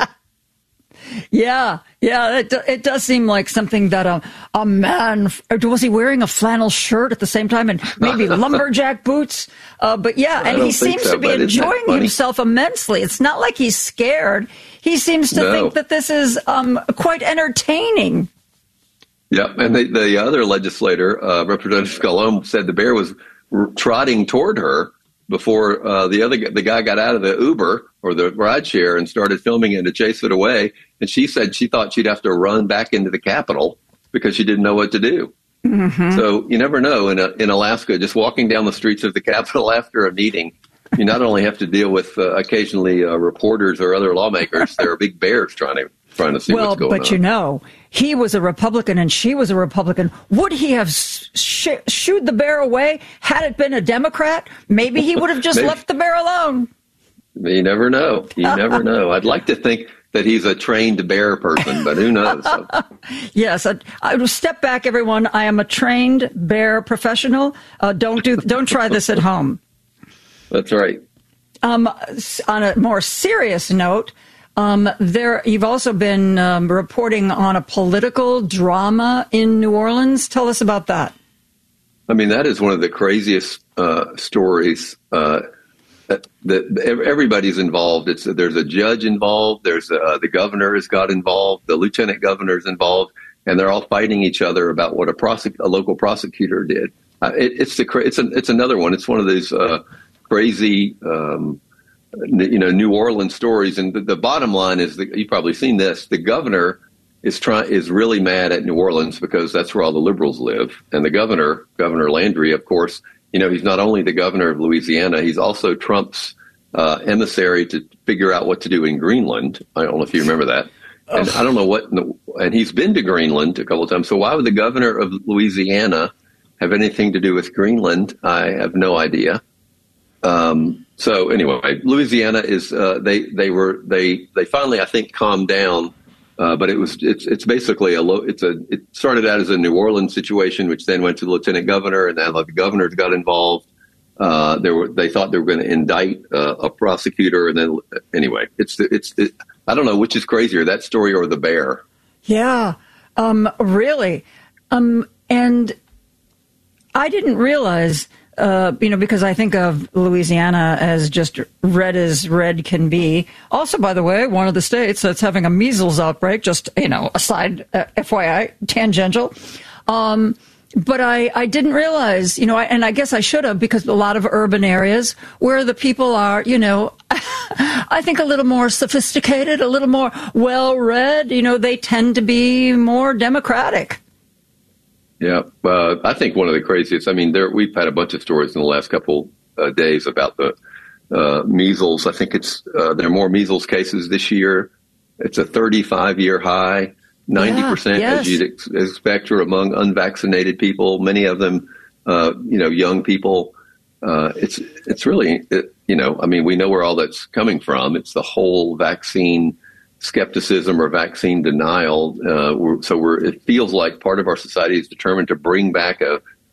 Yeah, yeah, it, it does seem like something that a, a man, was he wearing a flannel shirt at the same time and maybe lumberjack boots? Uh, but yeah, and he seems so, to be enjoying himself immensely. It's not like he's scared. He seems to no. think that this is um, quite entertaining. Yeah, and the, the other legislator, uh, Representative Colomb, said the bear was r- trotting toward her before uh, the other the guy got out of the Uber or the rideshare and started filming it to chase it away. And she said she thought she'd have to run back into the Capitol because she didn't know what to do. Mm-hmm. So you never know in a, in Alaska, just walking down the streets of the Capitol after a meeting, you not only have to deal with uh, occasionally uh, reporters or other lawmakers, there are big bears trying to trying to see well, what's going on. Well, but you know, he was a Republican and she was a Republican. Would he have sh- shooed the bear away had it been a Democrat? Maybe he would have just left the bear alone. You never know. You never know. I'd like to think that he's a trained bear person, but who knows? Yes, I, I will step back, everyone. I am a trained bear professional. Uh, don't do, don't try this at home. That's right. Um, on a more serious note, um, there you've also been um, reporting on a political drama in New Orleans. Tell us about that. I mean, that is one of the craziest uh, stories. Uh, that, that everybody's involved. It's there's a judge involved. There's uh, the governor has got involved. The lieutenant governor is involved, and they're all fighting each other about what a, prosec- a local prosecutor did. Uh, it, it's the it's a, it's another one. It's one of these uh, crazy, um, you know, New Orleans stories. And the, the bottom line is that you've probably seen this. The governor is trying is really mad at New Orleans because that's where all the liberals live, and the governor, Governor Landry, of course. You know, he's not only the governor of Louisiana, he's also Trump's uh, emissary to figure out what to do in Greenland. I don't know if you remember that. And oh. I don't know what, and he's been to Greenland a couple of times. So why would the governor of Louisiana have anything to do with Greenland? I have no idea. Um, so anyway, Louisiana is, uh, they, they were, they, they finally, I think, calmed down. Uh, but it was it's it's basically a low it's a it started out as a New Orleans situation, which then went to the lieutenant governor, and then like, the governors got involved. Uh, there were they thought they were going to indict uh, a prosecutor, and then anyway, it's it's it, I don't know which is crazier, that story or the bear. Yeah, um, really, um, and I didn't realize. Uh, you know, because I think of Louisiana as just red as red can be. Also, by the way, one of the states that's having a measles outbreak, just, you know, aside, uh, F Y I, tangential. Um, but I, I didn't realize, you know, I, and I guess I should have, because a lot of urban areas where the people are, you know, I think a little more sophisticated, a little more well-read, you know, they tend to be more democratic. Yeah, uh, I think one of the craziest, I mean, there we've had a bunch of stories in the last couple uh, days about the uh, measles. I think it's uh, there are more measles cases this year. It's a thirty-five year high. ninety percent, yeah, yes. As you'd ex- expect, are among unvaccinated people, many of them, uh, you know, young people. Uh, it's it's really, it, you know, I mean, we know where all that's coming from. It's the whole vaccine skepticism or vaccine denial. Uh, we're, so we're, it feels like part of our society is determined to bring back a,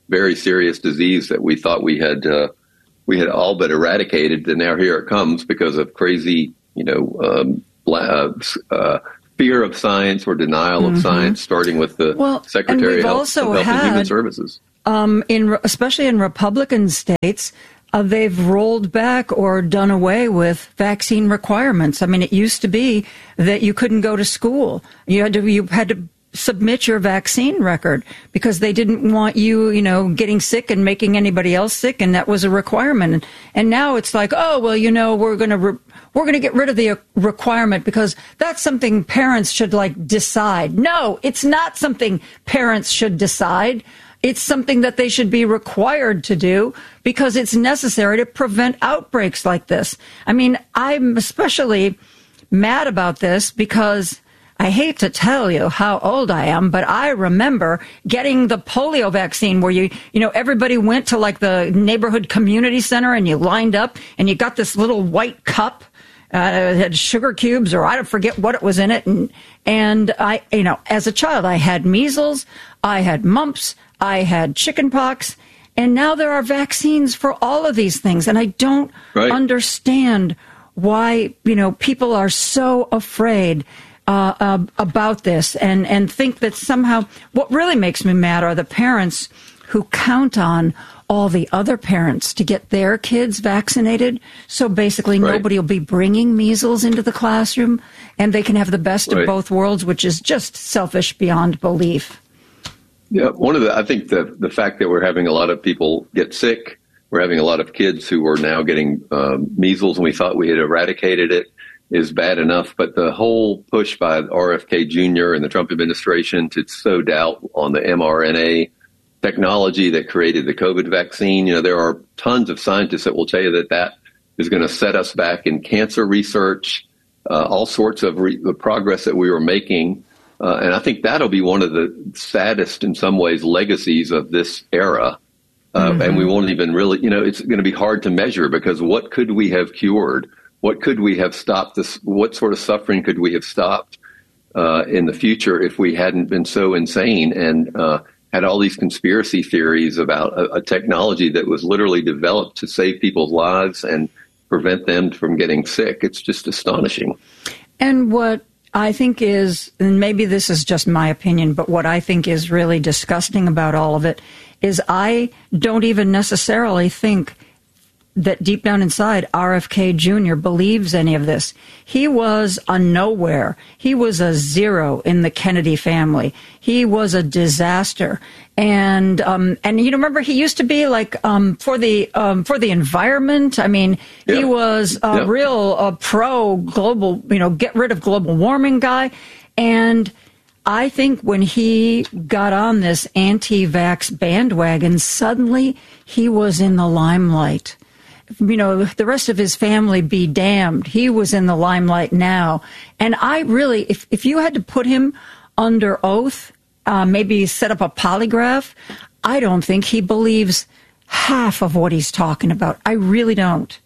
very serious disease that we thought we had uh, we had all but eradicated, and now here it comes because of crazy, you know, um, uh, uh, fear of science or denial mm-hmm. of science, starting with the well, Secretary of Health, of Health had, and Human Services. Um, in especially in Republican states, uh, they've rolled back or done away with vaccine requirements. I mean, it used to be that you couldn't go to school; you had to you had to submit your vaccine record because they didn't want you, you know, getting sick and making anybody else sick, and that was a requirement. And, and now it's like, oh, well, you know, we're going to re- we're going to get rid of the requirement because that's something parents should like decide. No, it's not something parents should decide. It's something that they should be required to do because it's necessary to prevent outbreaks like this. I mean, I'm especially mad about this because I hate to tell you how old I am, but I remember getting the polio vaccine where you, you know, everybody went to like the neighborhood community center and you lined up and you got this little white cup, uh, it had sugar cubes or I don't forget what it was in it. And, and I, you know, as a child, I had measles, I had mumps, I had chicken pox, and now there are vaccines for all of these things. And I don't right. understand why, you know, people are so afraid Uh, uh, about this and, and think that somehow what really makes me mad are the parents who count on all the other parents to get their kids vaccinated. So basically right. nobody will be bringing measles into the classroom and they can have the best right. of both worlds, which is just selfish beyond belief. Yeah, one of the, I think the, the fact that we're having a lot of people get sick, we're having a lot of kids who are now getting um, measles and we thought we had eradicated it, is bad enough, but the whole push by R F K Junior and the Trump administration to sow doubt on the mRNA technology that created the COVID vaccine, you know, there are tons of scientists that will tell you that that is going to set us back in cancer research, uh, all sorts of re- the progress that we were making. Uh, and I think that'll be one of the saddest, in some ways, legacies of this era. Uh, mm-hmm. And we won't even really, you know, it's going to be hard to measure because what could we have cured? What could we have stopped this? What sort of suffering could we have stopped uh, in the future if we hadn't been so insane and uh, had all these conspiracy theories about a, a technology that was literally developed to save people's lives and prevent them from getting sick? It's just astonishing. And what I think is, and maybe this is just my opinion, but what I think is really disgusting about all of it is I don't even necessarily think that deep down inside, R F K Junior believes any of this. He was a nowhere. He was a zero in the Kennedy family. He was a disaster. And, um, and you know, remember, he used to be like, um, for the, um, for the environment. I mean, yeah. he was a yeah. real, uh, pro global, you know, get rid of global warming guy. And I think when he got on this anti-vax bandwagon, suddenly he was in the limelight. You know, the rest of his family be damned. He was in the limelight now. And I really, if, if you had to put him under oath, uh, maybe set up a polygraph, I don't think he believes half of what he's talking about. I really don't.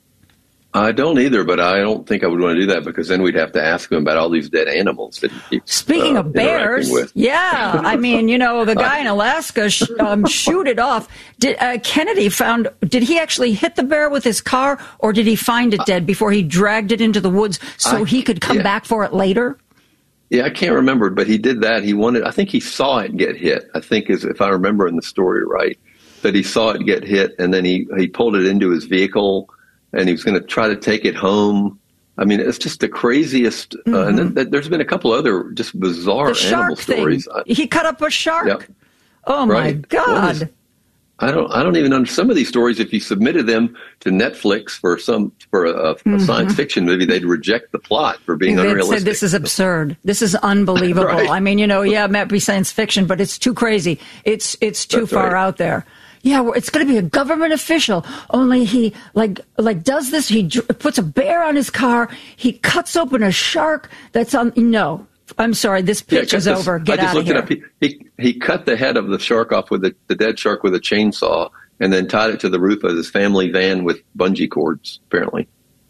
I don't either, but I don't think I would want to do that because then we'd have to ask him about all these dead animals that he keeps, Speaking uh, of bears, yeah, I mean, you know, the guy in Alaska sh- um, shoot it off. Did uh, Kennedy found? Did he actually hit the bear with his car, or did he find it dead before he dragged it into the woods so I, he could come yeah. back for it later? Yeah, I can't remember, but he did that. He wanted. I think he saw it get hit. I think, is if I remember in the story right, that he saw it get hit, and then he he pulled it into his vehicle. And he was going to try to take it home. I mean, it's just the craziest. Mm-hmm. Uh, and then, th- there's been a couple other just bizarre animal stories. Thing. He cut up a shark. Yep. Oh right. my God! Is, I don't. I don't even understand some of these stories. If you submitted them to Netflix for some for a, a mm-hmm. science fiction movie, they'd reject the plot for being They'd unrealistic. Say, this is absurd. This is unbelievable. Right. I mean, you know, yeah, it might be science fiction, but it's too crazy. It's it's too That's far right. out there. Yeah, it's going to be a government official. Only he like like does this. He dr- puts a bear on his car. He cuts open a shark that's on. No, I'm sorry. This pitch yeah, is this, over. Get I just out looked of it here. up. He, he he cut the head of the shark off with the, the dead shark with a chainsaw, and then tied it to the roof of his family van with bungee cords. Apparently,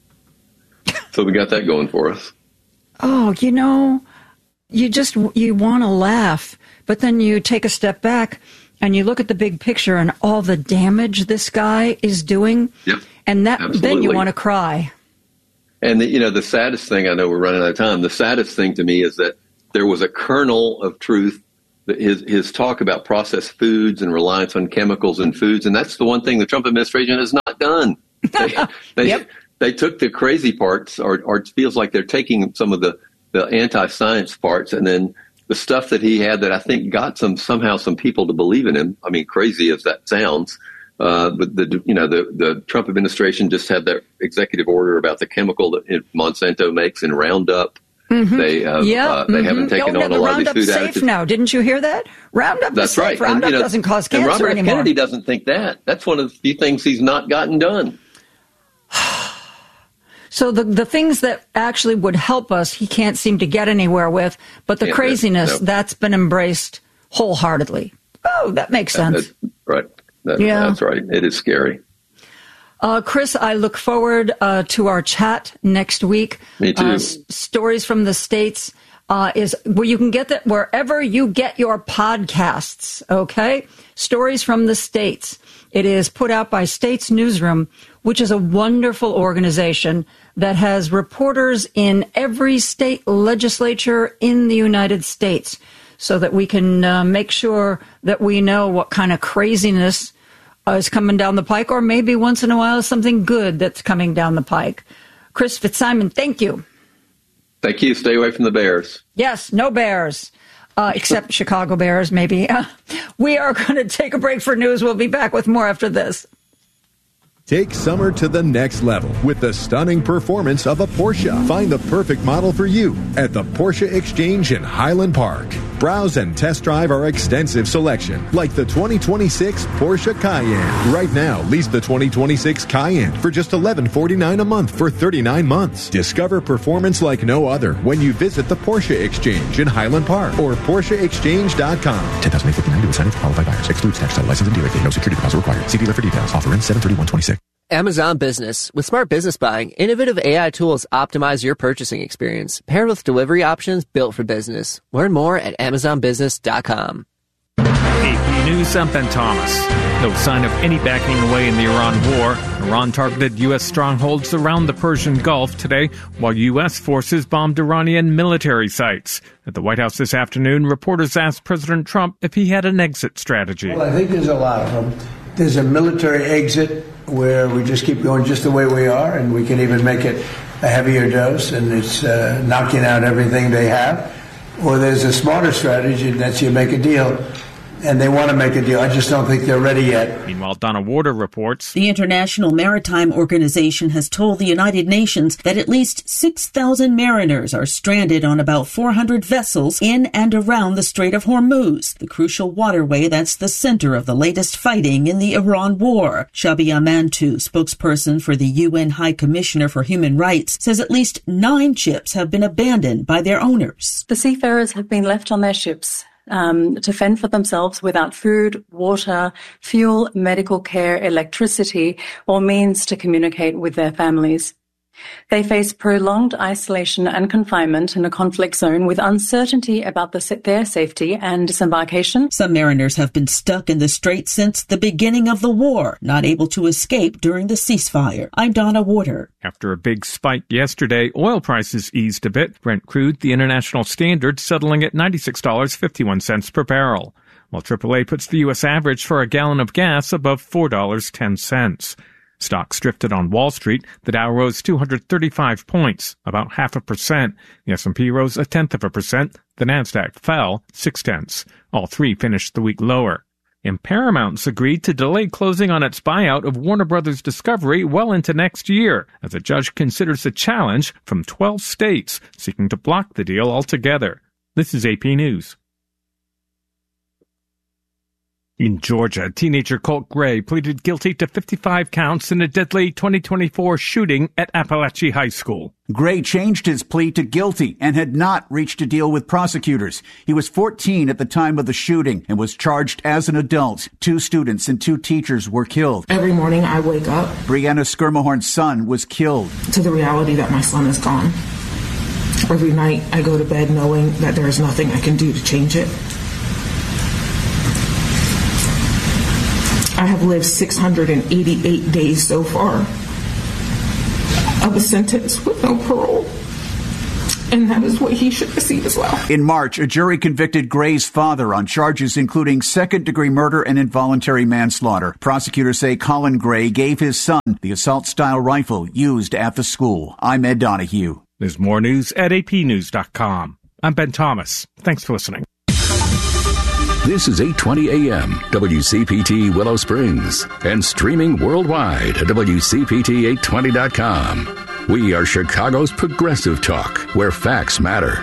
so we got that going for us. Oh, you know, you just you want to laugh, but then you take a step back. and you look at the big picture and all the damage this guy is doing, yep. and that Absolutely. then you want to cry. And, the, you know, the saddest thing, I know we're running out of time, the saddest thing to me is that there was a kernel of truth, his, his talk about processed foods and reliance on chemicals in foods, and that's the one thing the Trump administration has not done. They, they, yep. they took the crazy parts, or, or it feels like they're taking some of the, the anti-science parts, and then the stuff that he had that I think got some somehow some people to believe in him. I mean, crazy as that sounds, uh, but the you know the the Trump administration just had that executive order about the chemical that Monsanto makes in Roundup. Mm-hmm. They uh, yeah. uh, they mm-hmm. haven't taken no, on no, a lot Roundup's of these food safe additives now. Didn't you hear that? Roundup That's is safe. right. Roundup and, you know, doesn't cause and cancer Robert F. anymore. Kennedy doesn't think that. That's one of the few things he's not gotten done. So the the things that actually would help us, he can't seem to get anywhere with. But the Yeah, craziness, no. that's been embraced wholeheartedly. Oh, that makes sense. That's right. That, Yeah. That's right. It is scary. Uh, Chris, I look forward uh, to our chat next week. Me too. Uh, s- Stories from the States uh, is where you can get that wherever you get your podcasts. Okay, Stories from the States. It is put out by States Newsroom, which is a wonderful organization that has reporters in every state legislature in the United States, so that we can uh, make sure that we know what kind of craziness uh, is coming down the pike, or maybe once in a while something good that's coming down the pike. Chris Fitzsimon, thank you. Thank you. Stay away from the bears. Yes, no bears, uh, except Chicago Bears, maybe. Uh, we are going to take a break for news. We'll be back with more after this. Take summer to the next level with the stunning performance of a Porsche. Find the perfect model for you at the Porsche Exchange in Highland Park. Browse and test drive our extensive selection, like the twenty twenty-six Porsche Cayenne. Right now, lease the twenty twenty-six Cayenne for just eleven forty-nine a month for thirty-nine months. Discover performance like no other when you visit the Porsche Exchange in Highland Park or Porsche Exchange dot com. ten thousand eight hundred fifty-nine to incentive for qualified buyers. Excludes tax title license and dealer fee. No security deposit required. See dealer for details. Offer ends seven thirty-one twenty-six. Amazon Business. With smart business buying, innovative A I tools optimize your purchasing experience, paired with delivery options built for business. Learn more at amazon business dot com. A P News, I'm Ben Thomas. No sign of any backing away in the Iran war. Iran targeted U S strongholds around the Persian Gulf today, while U S forces bombed Iranian military sites. At the White House this afternoon, reporters asked President Trump if he had an exit strategy. Well, I think there's a lot of them. There's a military exit where we just keep going just the way we are, and we can even make it a heavier dose, and it's uh, knocking out everything they have. Or there's a smarter strategy, and that's you make a deal, and they want to make a deal. I just don't think they're ready yet. Meanwhile, Donna Warder reports the International Maritime Organization has told the United Nations that at least six thousand mariners are stranded on about four hundred vessels in and around the Strait of Hormuz, the crucial waterway that's the center of the latest fighting in the Iran war. Shabia Mantou, spokesperson for the U N High Commissioner for Human Rights, says at least nine ships have been abandoned by their owners. The seafarers have been left on their ships Um, to fend for themselves without food, water, fuel, medical care, electricity, or means to communicate with their families. They face prolonged isolation and confinement in a conflict zone with uncertainty about the, their safety and disembarkation. Some mariners have been stuck in the strait since the beginning of the war, not able to escape during the ceasefire. I'm Donna Warder. After a big spike yesterday, oil prices eased a bit. Brent crude, the international standard, settling at ninety-six dollars and fifty-one cents per barrel, while triple A puts the U S average for a gallon of gas above four dollars and ten cents. Stocks drifted on Wall Street. The Dow rose two hundred thirty-five points, about half a percent. The S and P rose a tenth of a percent. The Nasdaq fell six tenths. All three finished the week lower. And Paramount's agreed to delay closing on its buyout of Warner Brothers Discovery well into next year, as a judge considers a challenge from twelve states seeking to block the deal altogether. This is A P News. In Georgia, teenager Colt Gray pleaded guilty to fifty-five counts in a deadly twenty twenty-four shooting at Appalachia High School. Gray changed his plea to guilty and had not reached a deal with prosecutors. He was fourteen at the time of the shooting and was charged as an adult. Two students and two teachers were killed. Every morning I wake up. Brianna Skirmahorn's son was killed. To the reality that my son is gone. Every night I go to bed knowing that there is nothing I can do to change it. I have lived six hundred eighty-eight days so far. I was sentenced with no parole. And that is what he should receive as well. In March, a jury convicted Gray's father on charges including second-degree murder and involuntary manslaughter. Prosecutors say Colin Gray gave his son the assault-style rifle used at the school. I'm Ed Donahue. There's more news at a p news dot com. I'm Ben Thomas. Thanks for listening. This is eight twenty A M, W C P T Willow Springs, and streaming worldwide at W C P T eight twenty dot com. We are Chicago's progressive talk, where facts matter.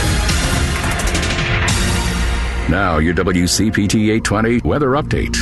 Now, your W C P T eight twenty weather update.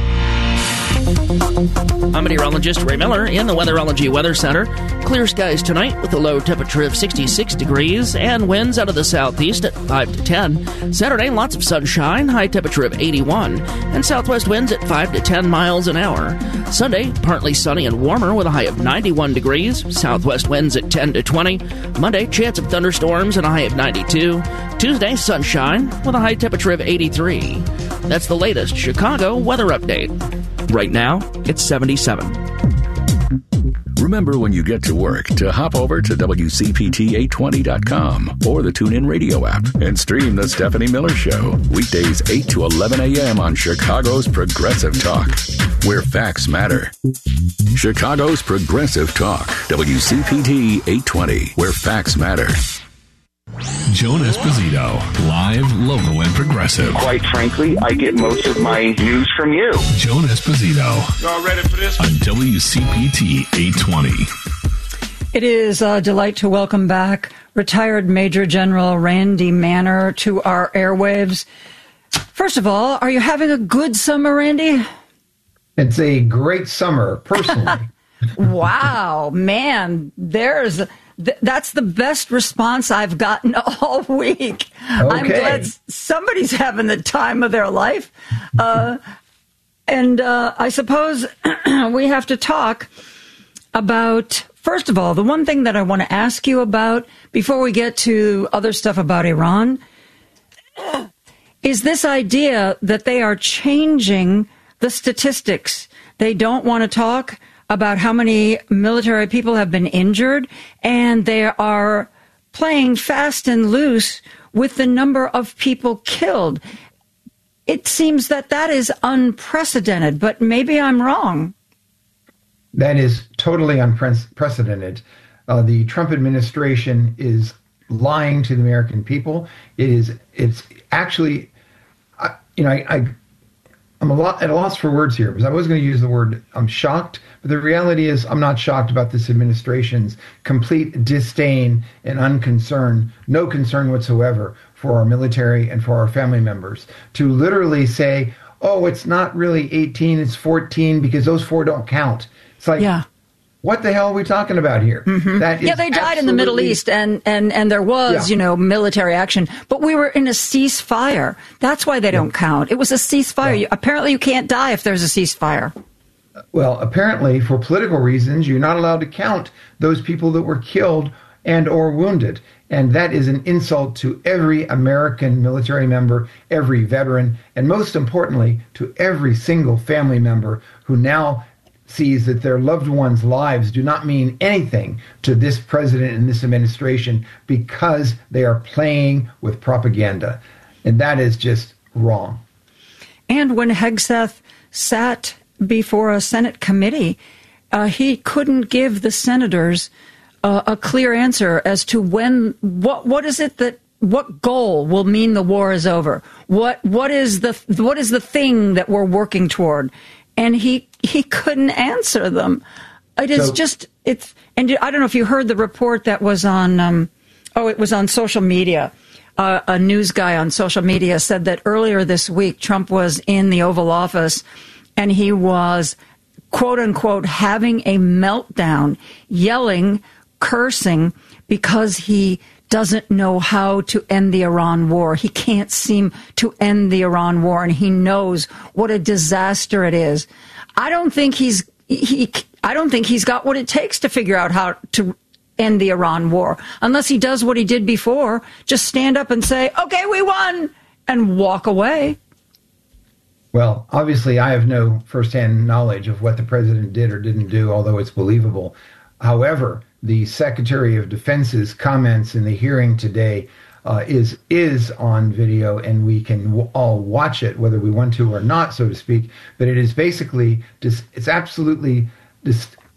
I'm meteorologist Ray Miller in the Weatherology Weather Center. Clear skies tonight with a low temperature of sixty-six degrees and winds out of the southeast at five to ten. Saturday, lots of sunshine, high temperature of eighty-one, and southwest winds at five to ten miles an hour. Sunday, partly sunny and warmer with a high of ninety-one degrees, southwest winds at ten to twenty. Monday, chance of thunderstorms and a high of ninety-two. Tuesday, sunshine with a high temperature of eighty-three. That's the latest Chicago weather update. Right now, it's seventy-seven. Remember when you get to work to hop over to W C P T eight twenty dot com or the TuneIn Radio app and stream The Stephanie Miller Show. Weekdays eight to eleven A M on Chicago's Progressive Talk, where facts matter. Chicago's Progressive Talk, W C P T eight twenty, where facts matter. Joan Esposito, live, local, and progressive. Quite frankly, I get most of my news from you. Joan Esposito. Y'all ready for this? On W C P T eight twenty. It is a delight to welcome back retired Major General Randy Manner to our airwaves. First of all, are you having a good summer, Randy? It's a great summer, personally. Wow, man, there's... Th- that's the best response I've gotten all week. Okay. I'm glad somebody's having the time of their life. Uh, and uh, I suppose we have to talk about, first of all, the one thing that I want to ask you about before we get to other stuff about Iran is this idea that they are changing the statistics. They don't want to talk about how many military people have been injured, and they are playing fast and loose with the number of people killed. It seems that that is unprecedented, but maybe I'm wrong. That is totally unprecedented. Uh, the Trump administration is lying to the American people. It is. It's actually, uh, you know, I, I, I'm a lot at a loss for words here because I was going to use the word I'm shocked. But the reality is I'm not shocked about this administration's complete disdain and unconcern, no concern whatsoever for our military and for our family members. To literally say, oh, it's not really eighteen, it's fourteen because those four don't count. It's like, yeah. What the hell are we talking about here? Mm-hmm. That is yeah, they died in the Middle East, and, and, and there was, yeah. you know, military action. But we were in a ceasefire. That's why they don't yeah. count. It was a ceasefire. Yeah. Apparently you can't die if there's a ceasefire. Well, apparently, for political reasons, you're not allowed to count those people that were killed and or wounded. And that is an insult to every American military member, every veteran, and most importantly, to every single family member who now sees that their loved ones' lives do not mean anything to this president and this administration because they are playing with propaganda. And that is just wrong. And when Hegseth sat before a Senate committee, uh, he couldn't give the senators uh, a clear answer as to when, what, what is it that, what goal will mean the war is over? What, what is the, what is the thing that we're working toward? And he, he couldn't answer them. It is so, just, it's, and I don't know if you heard the report that was on, um, oh, it was on social media. Uh, a news guy on social media said that earlier this week, Trump was in the Oval Office and he was, quote unquote, having a meltdown, yelling, cursing, because he doesn't know how to end the Iran war. He can't seem to end the Iran war, and he knows what a disaster it is. I don't think he's he. I don't think he's got what it takes to figure out how to end the Iran war, unless he does what he did before, just stand up and say, "Okay, we won," and walk away. Well, obviously, I have no firsthand knowledge of what the president did or didn't do, although it's believable. However, the Secretary of Defense's comments in the hearing today uh, is is on video, and we can w- all watch it, whether we want to or not, so to speak. But it is basically, dis- it's absolutely dis-